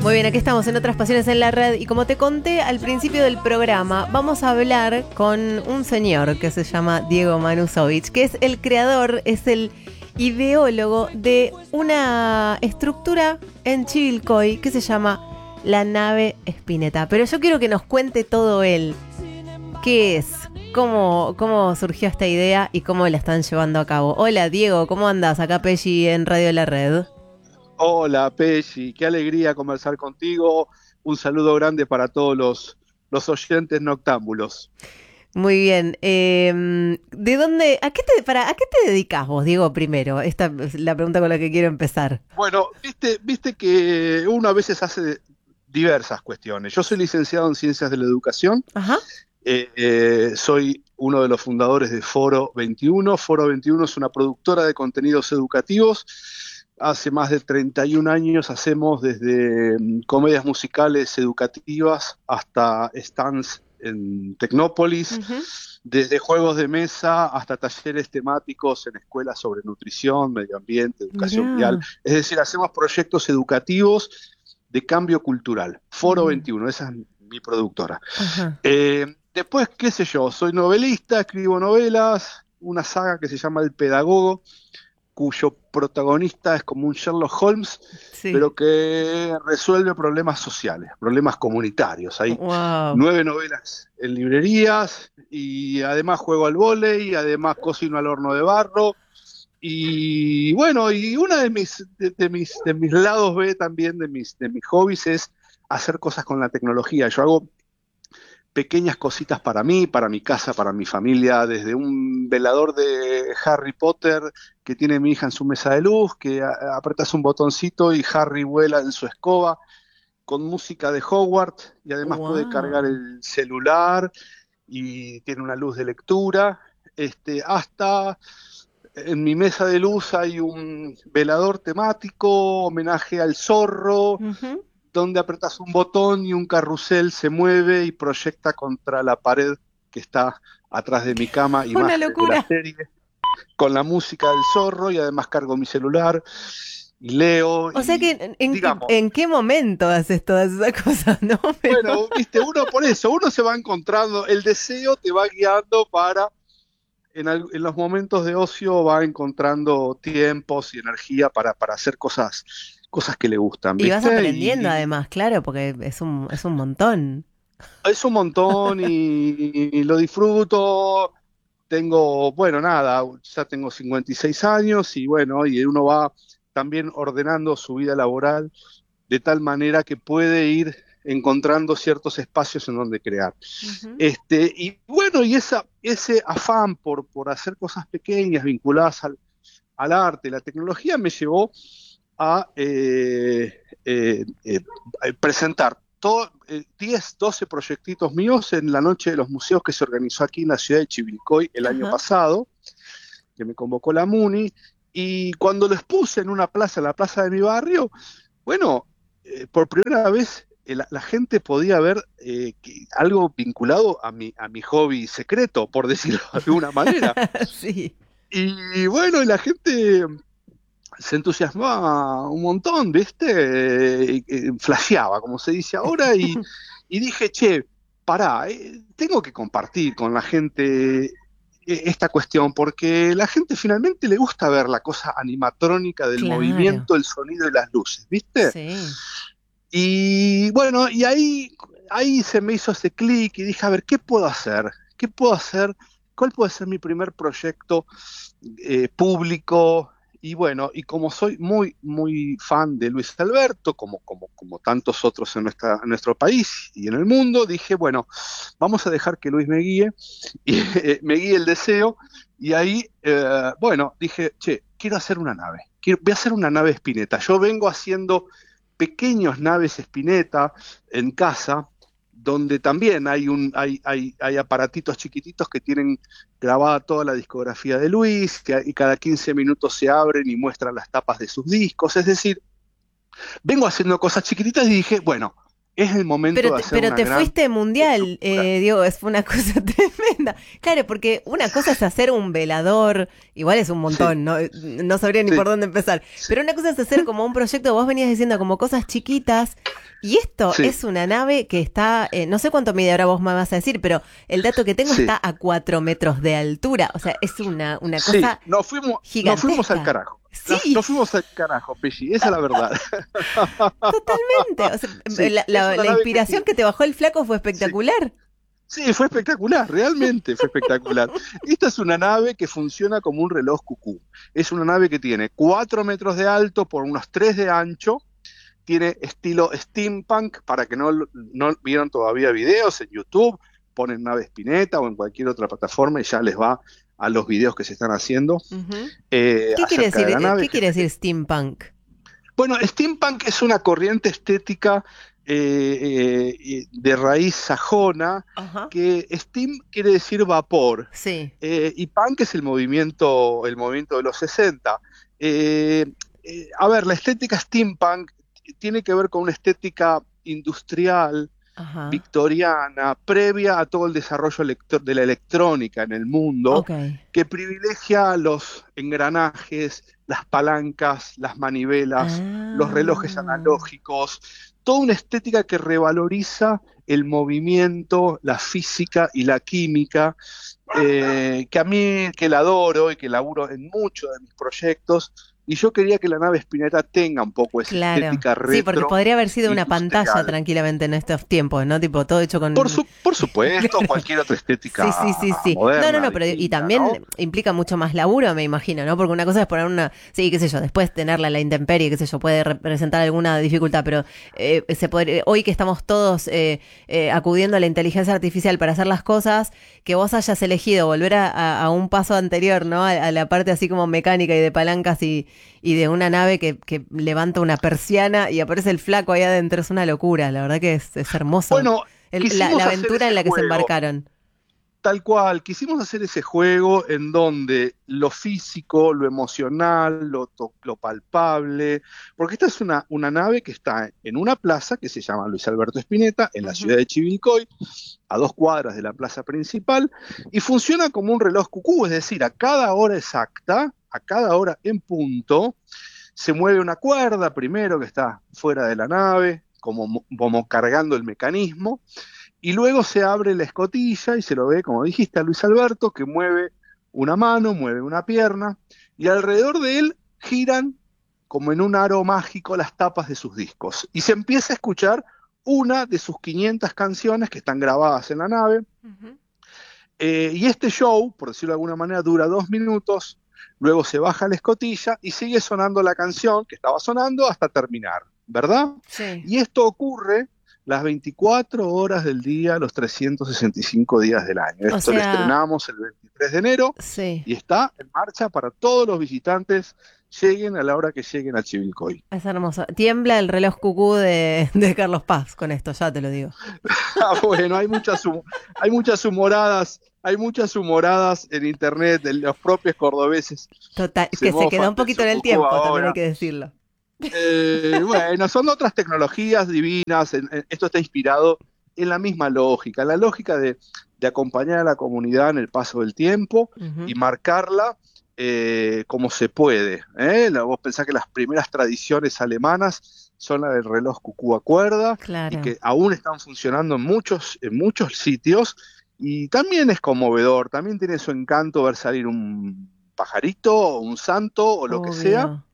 Muy bien, aquí estamos en Otras Pasiones en la Red y como te conté al principio del programa, vamos a hablar con un señor que se llama Diego Manusovich, que es el creador, es el ideólogo de una estructura en Chivilcoy que se llama La Nave Spinetta. Pero yo quiero que nos cuente todo él. ¿Qué es? ¿Cómo surgió esta idea y cómo la están llevando a cabo? Hola Diego, ¿cómo andas? Acá Pelli en Radio La Red. Hola, Pesci, qué alegría conversar contigo. Un saludo grande para todos los oyentes noctámbulos. Muy bien. ¿De dónde, a qué te dedicas vos, Diego, primero? Esta es la pregunta con la que quiero empezar. Bueno, viste que uno a veces hace diversas cuestiones. Yo soy licenciado en Ciencias de la Educación. Ajá. Soy uno de los fundadores de Foro 21. Foro 21 es una productora de contenidos educativos. Hace más de 31 años hacemos desde comedias musicales educativas hasta stands en Tecnópolis, desde juegos de mesa hasta talleres temáticos en escuelas sobre nutrición, medio ambiente, educación vial. Es decir, hacemos proyectos educativos de cambio cultural. Foro 21, esa es mi productora. Después, qué sé yo, soy novelista, escribo novelas, una saga que se llama El Pedagogo, cuyo protagonista es como un Sherlock Holmes, sí, pero que resuelve problemas sociales, problemas comunitarios. Hay 9 novelas en librerías y además juego al vóley, además cocino al horno de barro y bueno, y una de mis lados B también, de mis hobbies es hacer cosas con la tecnología. Yo hago pequeñas cositas para mí, para mi casa, para mi familia, desde un velador de Harry Potter que tiene mi hija en su mesa de luz, que apretas un botoncito y Harry vuela en su escoba, con música de Hogwarts, y además puede cargar el celular y tiene una luz de lectura. Hasta en mi mesa de luz hay un velador temático, homenaje al zorro, donde apretas un botón y un carrusel se mueve y proyecta contra la pared que está atrás de mi cama imágenes de la serie, con la música del zorro, y además cargo mi celular y leo. O sea que, ¿en qué momento haces todas esas cosas, no? Pero... Bueno, viste, uno se va encontrando, el deseo te va guiando para, en los momentos de ocio va encontrando tiempos y energía para hacer cosas que le gustan, ¿viste? Y vas aprendiendo además, claro, porque es un montón. Es un montón y lo disfruto. Tengo, bueno, nada, ya tengo 56 años y bueno, y uno va también ordenando su vida laboral de tal manera que puede ir encontrando ciertos espacios en donde crear. Y bueno, y ese afán por hacer cosas pequeñas vinculadas al arte, la tecnología, me llevó a presentar 10, 12 proyectitos míos en la Noche de los Museos que se organizó aquí en la ciudad de Chivilcoy el año pasado, que me convocó la MUNI, y cuando los puse en una plaza, en la plaza de mi barrio, bueno, por primera vez la gente podía ver algo vinculado a mi hobby secreto, por decirlo de alguna manera. Sí. Y bueno, la gente se entusiasmaba un montón, ¿viste? Flasheaba, como se dice ahora, y dije, che, pará, tengo que compartir con la gente esta cuestión, porque la gente finalmente le gusta ver la cosa animatrónica del movimiento, el sonido y las luces, ¿viste? Sí. Y bueno, y ahí se me hizo ese clic y dije, a ver, ¿qué puedo hacer? ¿Qué puedo hacer? ¿Cuál puede ser mi primer proyecto público? Y bueno, y como soy muy, muy fan de Luis Alberto, como tantos otros en nuestro país y en el mundo, dije, bueno, vamos a dejar que Luis me guíe, y me guíe el deseo, y ahí, bueno, dije, che, quiero hacer una nave, voy a hacer una nave Spinetta. Yo vengo haciendo pequeños naves Spinetta en casa, donde también hay aparatitos chiquititos que tienen grabada toda la discografía de Luis, y cada 15 minutos se abren y muestran las tapas de sus discos. Es decir, vengo haciendo cosas chiquititas y dije, bueno, es el momento de hacer una gran... Pero te fuiste mundial, Diego, es una cosa tremenda. Claro, porque una cosa es hacer un velador, igual es un montón, no sabría ni por dónde empezar. Pero una cosa es hacer como un proyecto, vos venías diciendo como cosas chiquitas, Y esto Sí, es una nave que está, no sé cuánto mide, ahora vos me vas a decir, pero el dato que tengo sí, está a 4 metros de altura. O sea, es una sí, cosa nos fuimos al gigantesca. carajo. Nos Sí, fuimos al carajo, Pesci, esa es la verdad. totalmente. O sea, Sí, es una la nave que inspiración tiene. que te bajó el flaco fue Sí, espectacular. sí, fue espectacular, realmente fue espectacular. Esta es una nave que funciona como un reloj cucú. Es una nave que tiene 4 metros de alto por unos 3 de ancho. Tiene estilo steampunk, para que no vieron todavía videos en YouTube, ponen nave Spinetta o en cualquier otra plataforma y ya les va a los videos que se están haciendo Ujú. ¿Qué quiere acerca decir, de la nave. qué quiere decir steampunk? Bueno, steampunk es una corriente estética de raíz sajona, Ajá. que steam quiere decir vapor, Sí. y punk es el movimiento de los 60. Eh, a ver, la estética steampunk tiene que ver con una estética industrial, Ajá. victoriana, previa a todo el desarrollo de la electrónica en el mundo, Ok. que privilegia los engranajes, las palancas, las manivelas, los relojes Ah. analógicos, toda una estética que revaloriza el movimiento, la física y la química, que a mí, que la adoro y que laburo en muchos de mis proyectos, y yo quería que la nave Spinetta tenga un poco esa Claro. estética Sí, porque retro podría haber sido una pantalla industrial. tranquilamente en estos tiempos, ¿no? Tipo, todo hecho con... Por supuesto, cualquier otra Sí, estética sí, sí, sí. No, no, moderna, no, pero y distinta, ¿no? también implica mucho más laburo, me imagino, ¿no? Porque una cosa es poner una, sí, qué sé yo, después tenerla en la intemperie, qué sé yo, puede representar alguna dificultad, pero hoy que estamos todos acudiendo a la inteligencia artificial para hacer las cosas, que vos hayas elegido volver a un paso anterior, ¿no? A la parte así como mecánica y de palancas y de una nave que levanta una persiana y aparece el flaco ahí adentro, es una locura, la verdad que es hermoso. Bueno, La quisimos hacer aventura ese en la que se juego. embarcaron. Tal cual, quisimos hacer ese juego en donde lo físico, lo emocional, lo palpable, porque esta es una nave que está en una plaza que se llama Luis Alberto Spinetta, en la ciudad Ujú. de Chivilcoy, a 2 cuadras de la plaza principal, y funciona como un reloj cucú, es decir, a cada hora exacta, a cada hora en punto, se mueve una cuerda primero que está fuera de la nave, como cargando el mecanismo, y luego se abre la escotilla y se lo ve, como dijiste, a Luis Alberto, que mueve una mano, mueve una pierna, y alrededor de él giran como en un aro mágico las tapas de sus discos. Y se empieza a escuchar una de sus 500 canciones que están grabadas en la nave. Ujú. Y este show, por decirlo de alguna manera, dura 2 minutos, luego se baja la escotilla y sigue sonando la canción que estaba sonando hasta terminar, ¿verdad? Sí. Y esto ocurre las 24 horas del día, los 365 días del año. O Esto lo sea, estrenamos el 23 de enero sí, y está en marcha para todos los visitantes, lleguen a la hora que lleguen a Chivilcoy. es hermoso. Tiembla el reloj cucú de Carlos Paz con esto, ya te lo digo. Bueno, hay muchas humoradas en internet de los propios cordobeses. Total, Se que se quedó mofan un del poquito en el Sucucú tiempo, también hay ahora. que decirlo. Bueno, son otras tecnologías divinas. Esto está inspirado en la misma lógica, la lógica de acompañar a la comunidad en el paso del tiempo Ujú. y marcarla como se puede. Vos pensás que las primeras tradiciones alemanas son la del reloj cucú a cuerda y Claro. que aún están funcionando en muchos sitios. Y también es conmovedor, también tiene su encanto ver salir un pajarito, o un santo o lo que sea, Obvio.